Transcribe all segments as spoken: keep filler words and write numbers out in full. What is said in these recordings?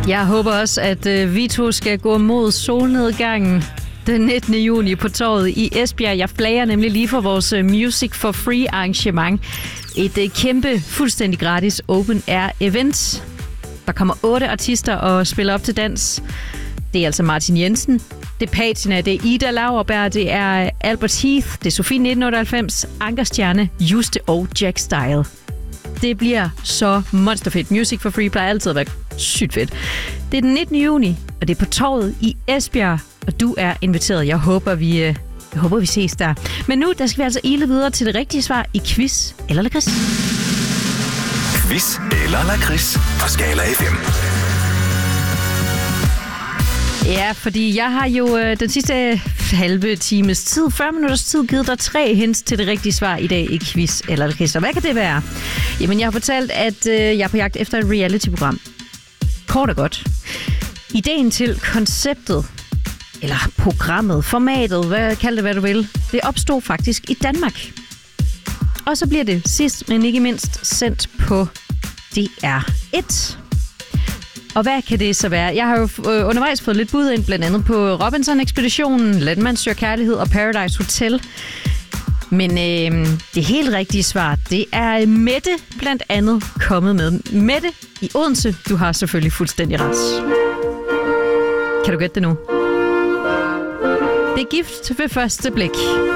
Jeg håber også, at øh, vi to skal gå mod solnedgangen den nittende juni på torvet i Esbjerg. Jeg flager nemlig lige for vores Music for Free arrangement. Et øh, kæmpe, fuldstændig gratis open air event. Der kommer otte artister og spiller op til dans. Det er altså Martin Jensen, det er Patina, det er Ida Lauerberg, det er Albert Heath, det er Sofie nitten otteoghalvfems, Ankerstjerne, Juste og Jack Style. Det bliver så monsterfedt. Music for Free plejer altid at være sygt fedt. Det er den nittende juni, og det er på torvet i Esbjerg, og du er inviteret. Jeg håber, vi, jeg håber, vi ses der. Men nu der skal vi altså ile videre til det rigtige svar i quiz eller lakrids. Quiz eller lakrids på Skala F M. Ja, fordi jeg har jo øh, den sidste halve times tid, fyrre minutters tid, givet dig tre hints til det rigtige svar i dag i quiz eller lakrids. Og hvad kan det være? Jamen, jeg har fortalt, at øh, jeg er på jagt efter et reality-program. Kort og godt. Ideen til konceptet, eller programmet, formatet, hvad, kald det hvad du vil, det opstod faktisk i Danmark. Og så bliver det sidst, men ikke mindst, sendt på D R et. Og hvad kan det så være? Jeg har jo undervejs fået lidt bud ind, blandt andet på Robinson-ekspeditionen, Landmand søger kærlighed og Paradise Hotel. Men øh, det helt rigtige svar, det er Mette blandt andet kommet med. Mette i Odense, du har selvfølgelig fuldstændig ret. Kan du gætte det nu? Det er gift ved første blik.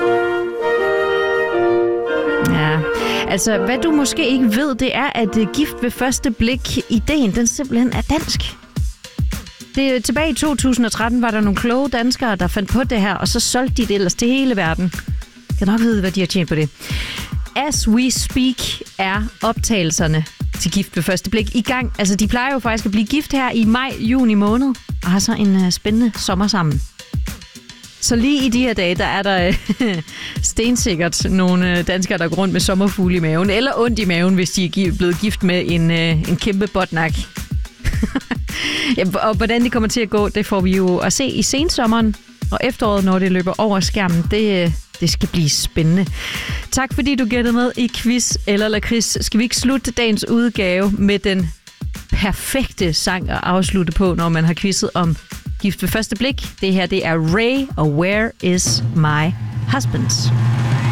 Ja, altså hvad du måske ikke ved, det er, at gift ved første blik, ideen, den simpelthen er dansk. Det, tilbage i to tusind og tretten var der nogle kloge danskere, der fandt på det her, og så solgte de det ellers til hele verden. Jeg kan nok vide, hvad de har tjent på det. As we speak er optagelserne til gift ved første blik i gang. Altså, de plejer jo faktisk at blive gift her i maj-juni måned, og har så en uh, spændende sommer sammen. Så lige i de her dage, der er der stensikkert nogle danskere, der går rundt med sommerfugle i maven, eller ondt i maven, hvis de er blevet gift med en, en kæmpe botnak. Ja, og hvordan det kommer til at gå, det får vi jo at se i sensommeren og efteråret, når det løber over skærmen. Det, det skal blive spændende. Tak fordi du gættede med i quiz eller lakrids. Skal vi ikke slutte dagens udgave med den perfekte sang at afslutte på, når man har quizzet om gift ved første blik? Det her, det er Ray og Where is my husband?